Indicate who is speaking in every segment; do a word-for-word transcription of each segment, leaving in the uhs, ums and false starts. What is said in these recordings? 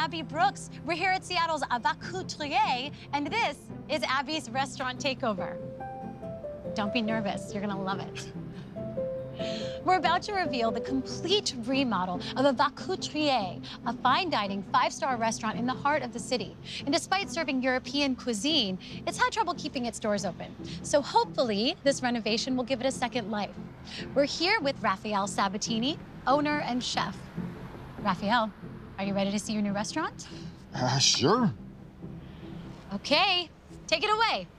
Speaker 1: Abby Brooks. We're here at Seattle's Vacoutrier, and this is Abby's restaurant takeover. Don't be nervous, you're gonna love it. We're about to reveal the complete remodel of a Vacoutrier, a fine dining five-star restaurant in the heart of the city. And despite serving European cuisine, it's had trouble keeping its doors open. So hopefully, this renovation will give it a second life. We're here with Raphael Sabatini, owner and chef. Raphael, are you ready to see your new restaurant?
Speaker 2: Uh, sure.
Speaker 1: Okay, take it away.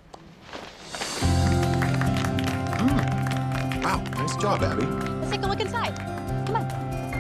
Speaker 2: Mm. Wow, nice job, Abby.
Speaker 1: Let's take a look inside. Come on.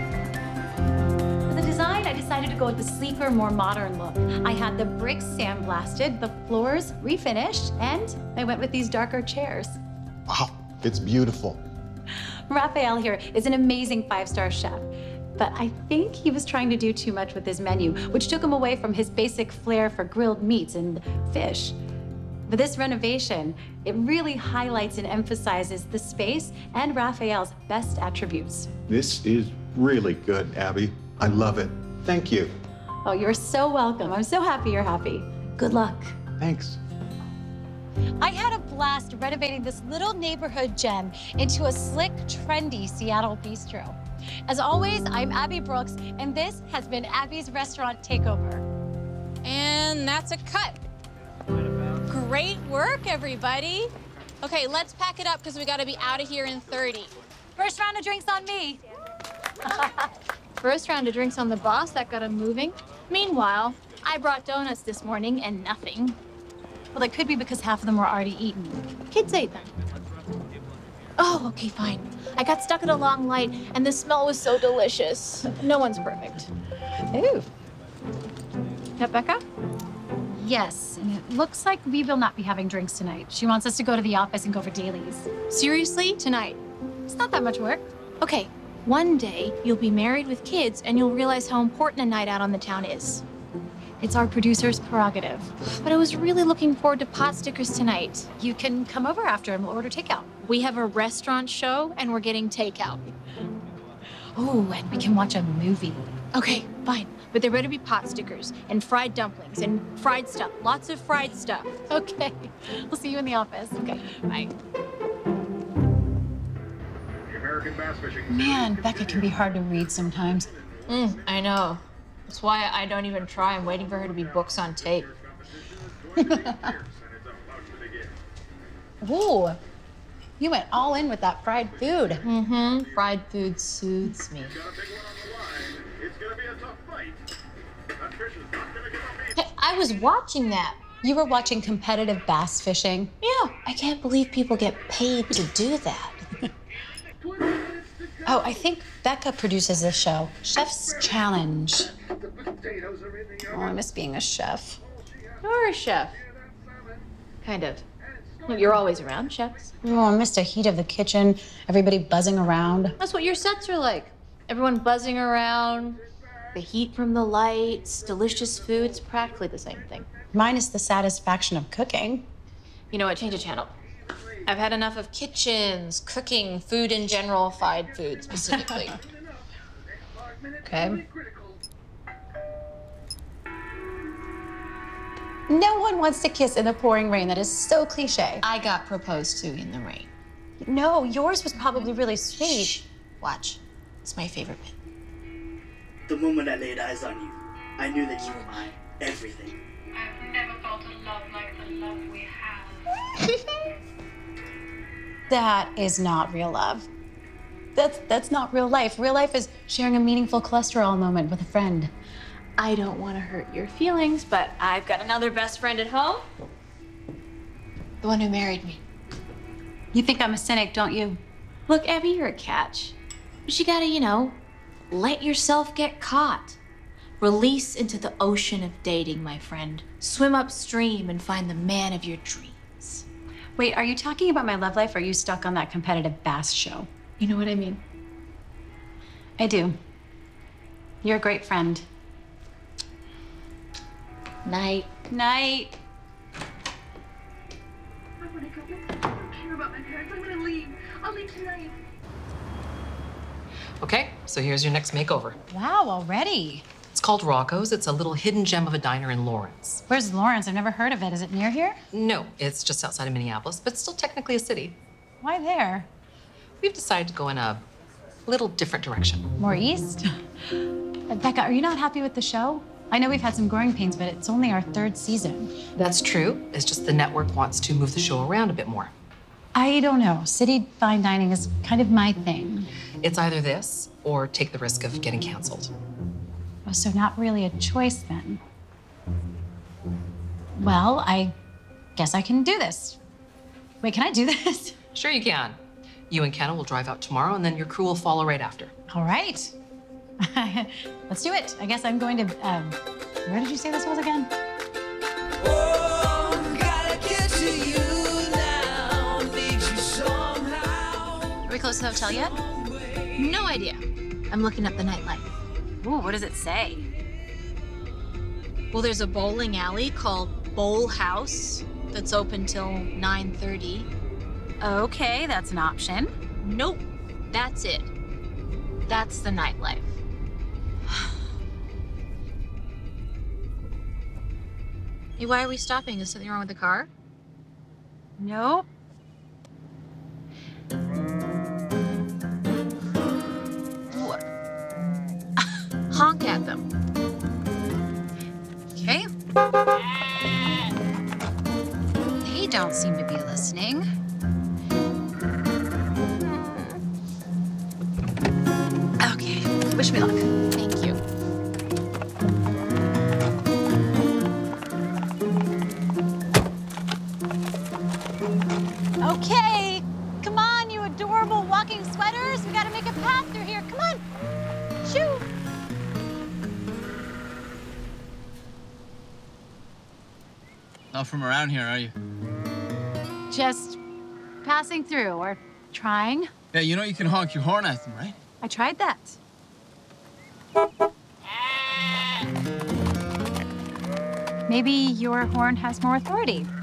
Speaker 1: For the design, I decided to go with the sleeker, more modern look. I had the bricks sandblasted, the floors refinished, and I went with these darker chairs.
Speaker 2: Wow, it's beautiful.
Speaker 1: Raphael here is an amazing five-star chef, but I think he was trying to do too much with his menu, which took him away from his basic flair for grilled meats and fish. But this renovation, it really highlights and emphasizes the space and Raphael's best attributes.
Speaker 2: This is really good, Abby. I love it. Thank you.
Speaker 1: Oh, you're so welcome. I'm so happy you're happy. Good luck.
Speaker 2: Thanks.
Speaker 1: I had a blast renovating this little neighborhood gem into a slick, trendy Seattle bistro. As always, I'm Abby Brooks, and this has been Abby's Restaurant Takeover.
Speaker 3: And that's a cut. Great work, everybody. Okay, let's pack it up because we got to be out of here in thirty.
Speaker 1: First round of drinks on me.
Speaker 4: First round of drinks on the boss, that got him moving. Meanwhile, I brought donuts this morning and nothing.
Speaker 1: Well, that could be because half of them were already eaten.
Speaker 4: Kids ate them. Oh, okay, fine. I got stuck at a long light and the smell was so delicious. No one's perfect.
Speaker 1: Ooh.
Speaker 4: Yeah, Becca?
Speaker 1: Yes, and it looks like we will not be having drinks tonight. She wants us to go to the office and go for dailies.
Speaker 4: Seriously? Tonight?
Speaker 1: It's not that much work.
Speaker 4: Okay, one day you'll be married with kids and you'll realize how important a night out on the town is.
Speaker 1: It's our producer's prerogative.
Speaker 4: But I was really looking forward to pot stickers tonight.
Speaker 1: You can come over after and we'll order takeout.
Speaker 4: We have a restaurant show and we're getting takeout.
Speaker 1: Oh, and we can watch a movie.
Speaker 4: Okay, fine. But there better be pot stickers and fried dumplings and fried stuff. Lots of fried stuff.
Speaker 1: Okay. We'll see you in the office. Okay, bye.
Speaker 5: Man, Becca can be hard to read sometimes.
Speaker 3: Mm, I know. That's why I don't even try. I'm waiting for her to be books on tape.
Speaker 5: Ooh, you went all in with that fried food.
Speaker 3: Mm-hmm. Fried food soothes me. Hey, I was watching that.
Speaker 5: You were watching competitive bass fishing?
Speaker 3: Yeah, I can't believe people get paid to do that.
Speaker 5: Oh, I think Becca produces this show, Chef's Challenge. Oh, I miss being a chef.
Speaker 4: You're a chef. Kind of. Well, you're always around chefs.
Speaker 5: Oh, I miss the heat of the kitchen, everybody buzzing around.
Speaker 4: That's what your sets are like. Everyone buzzing around, the heat from the lights, delicious foods, practically the same thing.
Speaker 5: Minus the satisfaction of cooking.
Speaker 4: You know what, change the channel.
Speaker 3: I've had enough of kitchens, cooking, food in general, fried food specifically.
Speaker 5: Okay. No one wants to kiss in the pouring rain. That is so cliche.
Speaker 3: I got proposed to in the rain.
Speaker 5: No, yours was probably really sweet.
Speaker 3: Shh. Watch. It's my favorite bit.
Speaker 6: The moment I laid eyes on you, I knew that you were my everything.
Speaker 7: I've never felt a love like the love we have.
Speaker 5: That is not real love. That's, that's not real life. Real life is sharing a meaningful cholesterol moment with a friend.
Speaker 4: I don't want to hurt your feelings, but I've got another best friend at home.
Speaker 3: The one who married me.
Speaker 5: You think I'm a cynic, don't you?
Speaker 4: Look, Abby, you're a catch. But you gotta, you know, let yourself get caught. Release into the ocean of dating, my friend. Swim upstream and find the man of your dreams.
Speaker 5: Wait, are you talking about my love life, or are you stuck on that competitive bass show?
Speaker 4: You know what I mean?
Speaker 5: I do. You're a great friend.
Speaker 4: Night.
Speaker 5: Night.
Speaker 7: I want to go. I don't care about my parents. I'm going to leave. I'll leave tonight.
Speaker 8: Okay, so here's your next makeover.
Speaker 5: Wow, already.
Speaker 8: It's called Rocco's. It's a little hidden gem of a diner in Lawrence.
Speaker 1: Where's Lawrence? I've never heard of it. Is it near here?
Speaker 8: No, it's just outside of Minneapolis, but still technically a city.
Speaker 1: Why there?
Speaker 8: We've decided to go in a little different direction.
Speaker 1: More east? Becca, are you not happy with the show? I know we've had some growing pains, but it's only our third season.
Speaker 8: That's true. It's just the network wants to move the show around a bit more.
Speaker 1: I don't know. City fine dining is kind of my thing.
Speaker 8: It's either this or take the risk of getting canceled.
Speaker 1: Oh, so not really a choice then. Well, I guess I can do this. Wait, can I do this?
Speaker 8: Sure you can. You and Kenna will drive out tomorrow, and then your crew will follow right after.
Speaker 1: All right. Let's do it. I guess I'm going to, um, where did you say this was again?
Speaker 9: Oh, gotta get to you now, need you somehow.
Speaker 4: Are we close to the hotel yet? No idea. I'm looking up the nightlife.
Speaker 1: Ooh, what does it say?
Speaker 4: Well, there's a bowling alley called Bowl House that's open till nine thirty.
Speaker 1: Okay, that's an option.
Speaker 4: Nope, that's it. That's the nightlife. Hey, why are we stopping? Is something wrong with the car?
Speaker 1: Nope.
Speaker 4: What? Honk at them.
Speaker 1: Okay. They don't seem to be listening. Okay, wish me luck.
Speaker 4: Thank you.
Speaker 1: Okay, come on, you adorable walking sweaters. We gotta make a path through here. Come on, shoo.
Speaker 10: Not from around here, are you?
Speaker 1: Just passing through or trying.
Speaker 10: Yeah, you know you can honk your horn at them, right?
Speaker 1: I tried that. Maybe your horn has more authority.